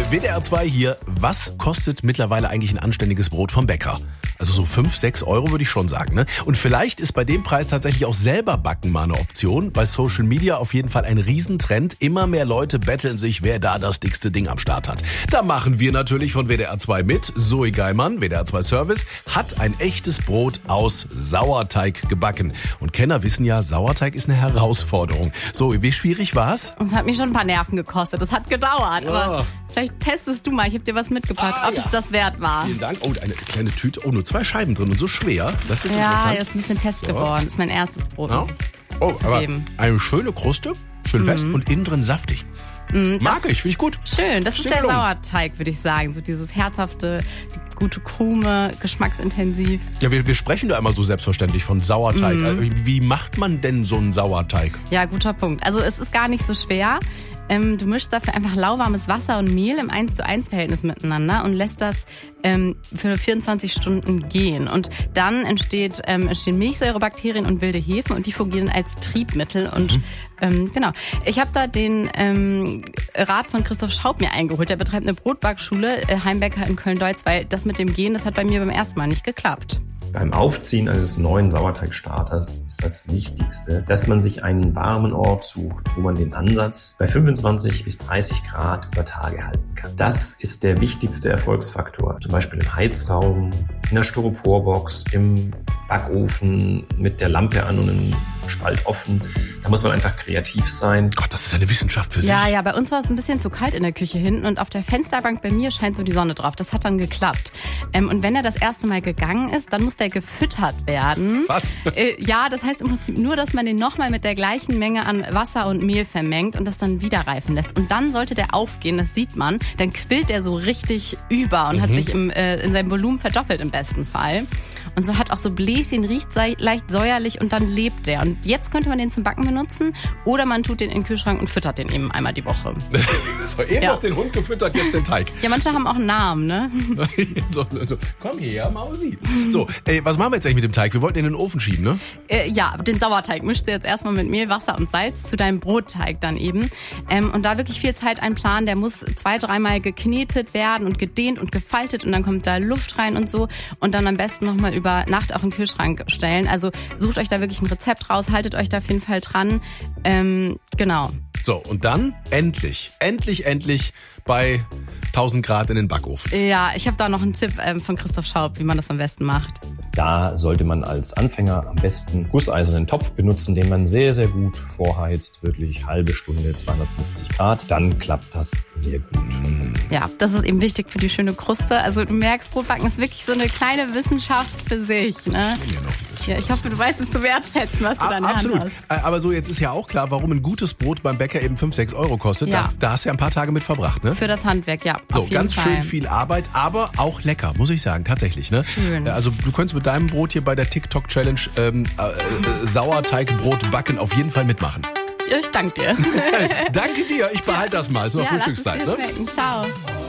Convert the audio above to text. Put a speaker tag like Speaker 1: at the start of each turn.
Speaker 1: WDR 2 hier. Was kostet mittlerweile eigentlich ein anständiges Brot vom Bäcker? Also so 5, 6 Euro würde ich schon sagen, ne? Und vielleicht ist bei dem Preis tatsächlich auch selber backen mal eine Option. Bei Social Media auf jeden Fall ein Riesentrend. Immer mehr Leute betteln sich, wer da das dickste Ding am Start hat. Da machen wir natürlich von WDR 2 mit. Zoe Geilmann, WDR 2 Service, hat ein echtes Brot aus Sauerteig gebacken. Und Kenner wissen ja, Sauerteig ist eine Herausforderung. Zoe, wie schwierig war's?
Speaker 2: Es hat mich schon ein paar Nerven gekostet. Das hat gedauert. Aber vielleicht testest du mal. Ich habe dir was mitgebracht, ob es das wert war.
Speaker 1: Vielen Dank. Oh, eine kleine Tüte. Oh, nur 2 Scheiben drin und so schwer. Das ist interessant.
Speaker 2: Ja, ist ein bisschen fest geworden. Das ist mein erstes Brot.
Speaker 1: Ja. Oh, aber eine schöne Kruste, schön fest und innen drin saftig. Mag ich, finde ich gut.
Speaker 2: Schön, das ist der Sauerteig, würde ich sagen. So dieses herzhafte, die gute Krume, geschmacksintensiv.
Speaker 1: Ja, wir sprechen da immer so selbstverständlich von Sauerteig. Wie macht man denn so einen Sauerteig?
Speaker 2: Ja, guter Punkt. Also es ist gar nicht so schwer. Du mischst dafür einfach lauwarmes Wasser und Mehl im 1:1 Verhältnis miteinander und lässt das für 24 Stunden gehen. Und dann entstehen Milchsäurebakterien und wilde Hefen und die fungieren als Triebmittel. Und genau. Ich habe da den Rat von Christoph Schaub mir eingeholt. Der betreibt eine Brotbackschule, Heimbäcker in Köln-Deutz, weil das mit dem Gehen, das hat bei mir beim ersten Mal nicht geklappt.
Speaker 3: Beim Aufziehen eines neuen Sauerteigstarters ist das Wichtigste, dass man sich einen warmen Ort sucht, wo man den Ansatz bei 25 bis 30 Grad über Tage halten kann. Das ist der wichtigste Erfolgsfaktor. Zum Beispiel im Heizraum, in der Styroporbox, im Backofen mit der Lampe an und einem Spalt offen. Da muss man einfach kreativ sein.
Speaker 1: Gott, das ist eine Wissenschaft für sich.
Speaker 2: Ja, bei uns war es ein bisschen zu kalt in der Küche hinten und auf der Fensterbank bei mir scheint so die Sonne drauf. Das hat dann geklappt. Und wenn er das erste Mal gegangen ist, dann muss der gefüttert werden.
Speaker 1: Was?
Speaker 2: Ja, das heißt im Prinzip nur, dass man den nochmal mit der gleichen Menge an Wasser und Mehl vermengt und das dann wieder reifen lässt. Und dann sollte der aufgehen, das sieht man, dann quillt der so richtig über und hat sich in seinem Volumen verdoppelt im besten Fall. Und so hat auch so Bläschen, riecht leicht säuerlich und dann lebt der. Und jetzt könnte man den zum Backen benutzen oder man tut den in den Kühlschrank und füttert den eben einmal die Woche.
Speaker 1: So, eben noch den Hund gefüttert, jetzt den Teig.
Speaker 2: Ja, manche haben auch einen Namen, ne?
Speaker 1: so, komm her, Mausi. So, was machen wir jetzt eigentlich mit dem Teig? Wir wollten ihn in den Ofen schieben, ne?
Speaker 2: Ja, den Sauerteig mischst du jetzt erstmal mit Mehl, Wasser und Salz zu deinem Brotteig dann eben. Und da wirklich viel Zeit einplanen. Der muss 2-3 Mal geknetet werden und gedehnt und gefaltet und dann kommt da Luft rein und so. Und dann am besten nochmal über Nacht auch im Kühlschrank stellen. Also sucht euch da wirklich ein Rezept raus, haltet euch da auf jeden Fall dran. Genau.
Speaker 1: So, und dann endlich bei 1000 Grad in den Backofen.
Speaker 2: Ja, ich habe da noch einen Tipp von Christoph Schaub, wie man das am besten macht.
Speaker 3: Da sollte man als Anfänger am besten gusseisernen Topf benutzen, den man sehr, sehr gut vorheizt. Wirklich halbe Stunde, 250 Grad. Dann klappt das sehr gut.
Speaker 2: Ja, das ist eben wichtig für die schöne Kruste. Also du merkst, Brotbacken ist wirklich so eine kleine Wissenschaft für sich. Ne? Ja, ich hoffe, du weißt es zu wertschätzen, was du da in der Hand hast.
Speaker 1: Aber so, jetzt ist ja auch klar, warum ein gutes Brot beim Bäcker eben 5, 6 Euro kostet.
Speaker 2: Ja.
Speaker 1: Da hast du ja ein paar Tage mit verbracht, ne?
Speaker 2: Für das Handwerk, ja.
Speaker 1: So,
Speaker 2: auf jeden
Speaker 1: ganz
Speaker 2: Fall.
Speaker 1: schön viel Arbeit, aber auch lecker, muss ich sagen, tatsächlich, ne?
Speaker 2: Schön.
Speaker 1: Also du könntest mit deinem Brot hier bei der TikTok-Challenge Sauerteigbrot backen auf jeden Fall mitmachen.
Speaker 2: Ich danke dir.
Speaker 1: Danke dir, ich behalte das mal. Ist noch
Speaker 2: Ja, lass es
Speaker 1: Frühstückszeit,
Speaker 2: dir
Speaker 1: ne?
Speaker 2: schmecken. Ciao.